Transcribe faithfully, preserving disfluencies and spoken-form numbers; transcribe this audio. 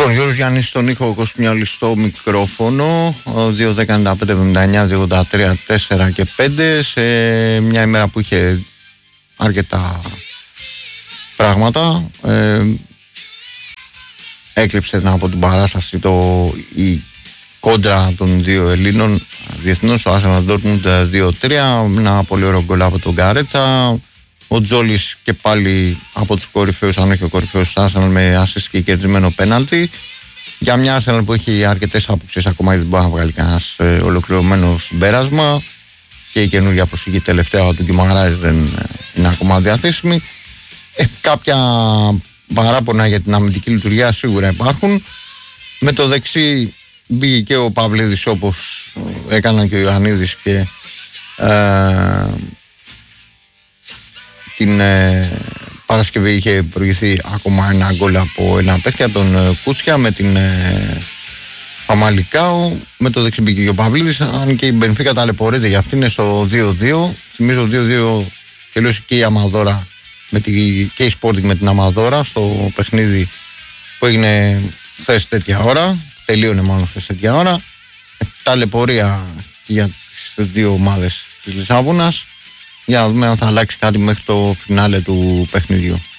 Λοιπόν, Γιώργος Γιάννης στον ήχο, Κοσμιόλης στο μικρόφωνο, δύο δέκα ενενήντα πέντε εβδομήντα εννιά δύο ογδόντα τρία τέσσερα και πέντε, σε μια ημέρα που είχε αρκετά πράγματα. Ε, έκλειψε από την παράσταση το, η κόντρα των δύο Ελλήνων διεθνώς, ο Arsenal Dortmund δύο τρία, ένα πολύ ωραίο γκολ από τον Γκαρέτσα. Ο Τζόλης και πάλι από τους κορυφαίους, αν όχι ο κορυφαίος του Arsenal, με assist και κερδισμένο πέναλτι. Για μια Arsenal που έχει αρκετές άποψεις, ακόμα δεν μπορεί να βγάλει κανένας ε, ολοκληρωμένο συμπέρασμα. Και η καινούργια προσφυγή τελευταία του Γκιμαράης δεν είναι ακόμα διαθέσιμη. Ε, κάποια παράπονα για την αμυντική λειτουργία σίγουρα υπάρχουν. Με το δεξί μπήκε και ο Παυλίδης, όπως έκαναν και ο Ιωαννίδης, και ε, την ε, Παρασκευή είχε προηγηθεί ακόμα ένα γκολ από ένα παίκτη, από τον ε, Κούτσια, με την ε, Παμαλικάου. Με το δεξί μπήκε και ο Παυλίδης, αν και η Μπενφίκα ταλαιπωρείται, για αυτή είναι στο δύο δύο. Θυμίζω δύο δύο τελείωσε και η Αμαδόρα με τη, και η Sporting με την Αμαδόρα στο παιχνίδι που έγινε χθες τέτοια ώρα. Τελείωνε μάλλον χθες τέτοια ώρα. Ε, ταλαιπωρία για τις δύο ομάδες της Λισαβόνας. Για να δούμε αν θα αλλάξει κάτι μέχρι το φινάλε του παιχνιδιού.